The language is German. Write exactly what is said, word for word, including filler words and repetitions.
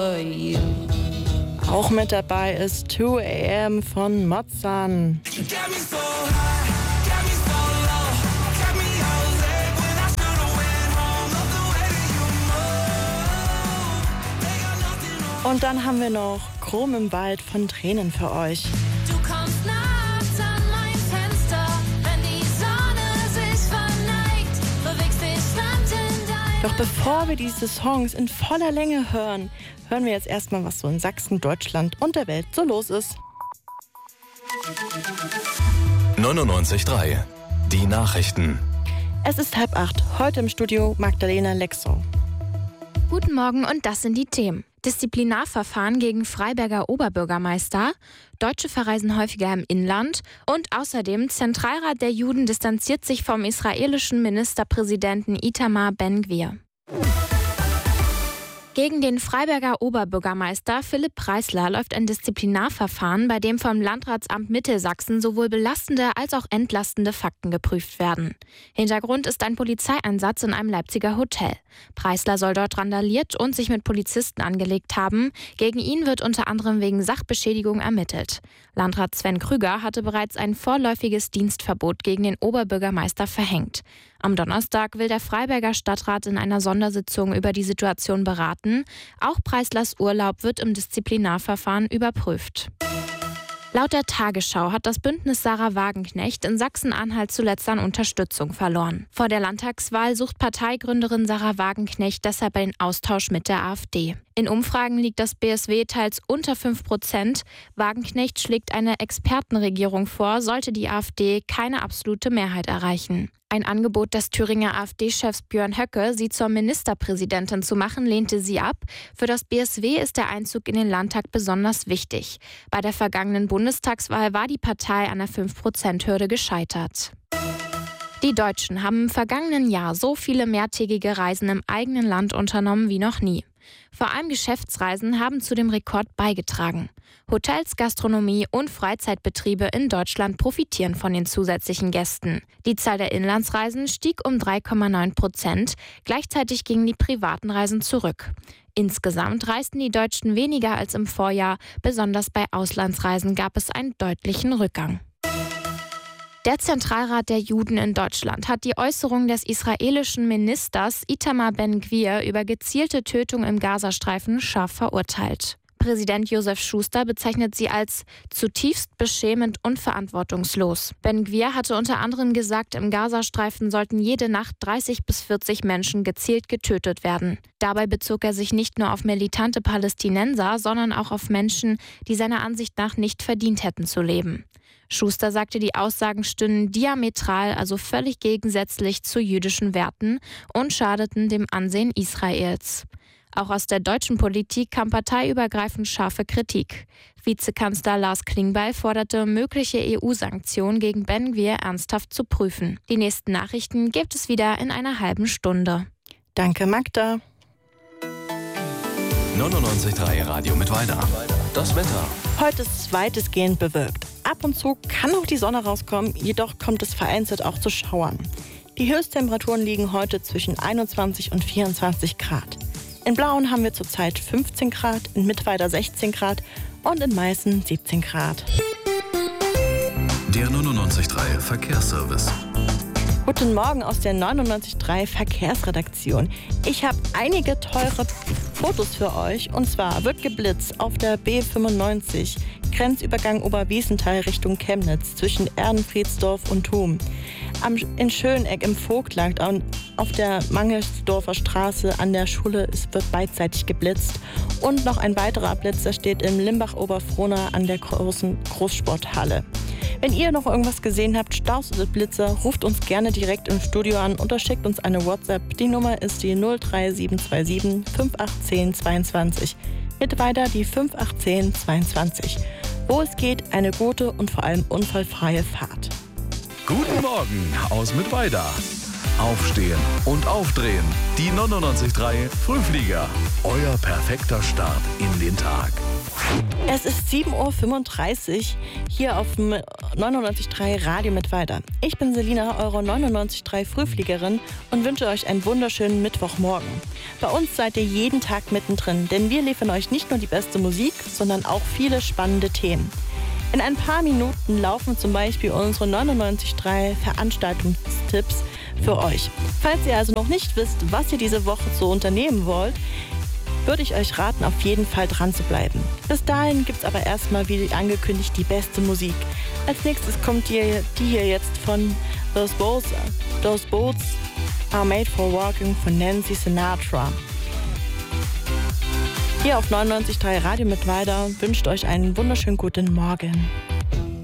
Auch mit dabei ist zwei a m von Mozan. Und dann haben wir noch Chrom im Wald von Tränen für euch. Du kommst nachts an mein Fenster, wenn die Sonne sich verneigt, bewegst dich Land in deiner... Doch bevor wir diese Songs in voller Länge hören, hören wir jetzt erstmal, was so in Sachsen, Deutschland und der Welt so los ist. neunundneunzig Komma drei. Die Nachrichten. Es ist halb acht. Heute im Studio Magdalena Lexow. Guten Morgen und das sind die Themen. Disziplinarverfahren gegen Freiberger Oberbürgermeister, Deutsche verreisen häufiger im Inland und außerdem Zentralrat der Juden distanziert sich vom israelischen Ministerpräsidenten Itamar Ben-Gvir. Gegen den Freiberger Oberbürgermeister Philipp Preisler läuft ein Disziplinarverfahren, bei dem vom Landratsamt Mittelsachsen sowohl belastende als auch entlastende Fakten geprüft werden. Hintergrund ist ein Polizeieinsatz in einem Leipziger Hotel. Preisler soll dort randaliert und sich mit Polizisten angelegt haben. Gegen ihn wird unter anderem wegen Sachbeschädigung ermittelt. Landrat Sven Krüger hatte bereits ein vorläufiges Dienstverbot gegen den Oberbürgermeister verhängt. Am Donnerstag will der Freiberger Stadtrat in einer Sondersitzung über die Situation beraten. Auch Preislers Urlaub wird im Disziplinarverfahren überprüft. Laut der Tagesschau hat das Bündnis Sarah Wagenknecht in Sachsen-Anhalt zuletzt an Unterstützung verloren. Vor der Landtagswahl sucht Parteigründerin Sarah Wagenknecht deshalb einen Austausch mit der AfD. In Umfragen liegt das B S W teils unter fünf Prozent. Wagenknecht schlägt eine Expertenregierung vor, sollte die AfD keine absolute Mehrheit erreichen. Ein Angebot des Thüringer AfD-Chefs Björn Höcke, sie zur Ministerpräsidentin zu machen, lehnte sie ab. Für das B S W ist der Einzug in den Landtag besonders wichtig. Bei der vergangenen Bundestagswahl war die Partei an der fünf Prozent Hürde gescheitert. Die Deutschen haben im vergangenen Jahr so viele mehrtägige Reisen im eigenen Land unternommen wie noch nie. Vor allem Geschäftsreisen haben zu dem Rekord beigetragen. Hotels, Gastronomie und Freizeitbetriebe in Deutschland profitieren von den zusätzlichen Gästen. Die Zahl der Inlandsreisen stieg um drei Komma neun Prozent. Gleichzeitig gingen die privaten Reisen zurück. Insgesamt reisten die Deutschen weniger als im Vorjahr. Besonders bei Auslandsreisen gab es einen deutlichen Rückgang. Der Zentralrat der Juden in Deutschland hat die Äußerung des israelischen Ministers Itamar Ben-Gvir über gezielte Tötung im Gazastreifen scharf verurteilt. Präsident Josef Schuster bezeichnet sie als zutiefst beschämend und verantwortungslos. Ben-Gvir hatte unter anderem gesagt, im Gazastreifen sollten jede Nacht dreißig bis vierzig Menschen gezielt getötet werden. Dabei bezog er sich nicht nur auf militante Palästinenser, sondern auch auf Menschen, die seiner Ansicht nach nicht verdient hätten zu leben. Schuster sagte, die Aussagen stünden diametral, also völlig gegensätzlich zu jüdischen Werten und schadeten dem Ansehen Israels. Auch aus der deutschen Politik kam parteiübergreifend scharfe Kritik. Vizekanzler Lars Klingbeil forderte, mögliche E U-Sanktionen gegen Ben-Gvir ernsthaft zu prüfen. Die nächsten Nachrichten gibt es wieder in einer halben Stunde. Danke, Magda. neunundneunzig Komma drei Radio mit Weiter. Das Wetter. Heute ist es weitestgehend bewölkt. Ab und zu kann auch die Sonne rauskommen, jedoch kommt es vereinzelt auch zu Schauern. Die Höchsttemperaturen liegen heute zwischen einundzwanzig und vierundzwanzig Grad. In Blauen haben wir zurzeit fünfzehn Grad, in Mittweida sechzehn Grad und in Meißen siebzehn Grad. Der neunundneunzig Komma drei Verkehrsservice. Guten Morgen aus der neunundneunzig Komma drei Verkehrsredaktion. Ich habe einige teure Fotos für euch. Und zwar wird geblitzt auf der B fünfundneunzig, Grenzübergang Oberwiesenthal Richtung Chemnitz zwischen Erdenfriedsdorf und Thum. Am, in Schöneck im Vogtland und auf der Mangelsdorfer Straße an der Schule es wird beidseitig geblitzt. Und noch ein weiterer Blitzer steht in Limbach-Oberfrohna an der großen Großsporthalle. Wenn ihr noch irgendwas gesehen habt, Staus oder Blitzer, ruft uns gerne direkt im Studio an oder schickt uns eine WhatsApp. Die Nummer ist die null drei sieben zwei sieben fünf acht eins null zwei. Mit weiter die fünf acht eins null zwei. Wo es geht, eine gute und vor allem unfallfreie Fahrt. Guten Morgen aus Mittweida. aufstehen und aufdrehen. Die neunundneunzig Komma drei Frühflieger. Euer perfekter Start in den Tag. Es ist sieben Uhr fünfunddreißig hier auf dem neunundneunzig Komma drei Radio mit weiter. Ich bin Selina, eure neunundneunzig Komma drei Frühfliegerin und wünsche euch einen wunderschönen Mittwochmorgen. Bei uns seid ihr jeden Tag mittendrin, denn wir liefern euch nicht nur die beste Musik, sondern auch viele spannende Themen. In ein paar Minuten laufen zum Beispiel unsere neunundneunzig Komma drei Veranstaltungstipps für euch. Falls ihr also noch nicht wisst, was ihr diese Woche so unternehmen wollt, würde ich euch raten, auf jeden Fall dran zu bleiben. Bis dahin gibt's aber erstmal, wie angekündigt, die beste Musik. Als nächstes kommt die, die hier jetzt von Those Boats, Those Boats Are Made for Walking von Nancy Sinatra. Hier auf neunundneunzig Komma drei Radio mit weiter wünscht euch einen wunderschönen guten Morgen.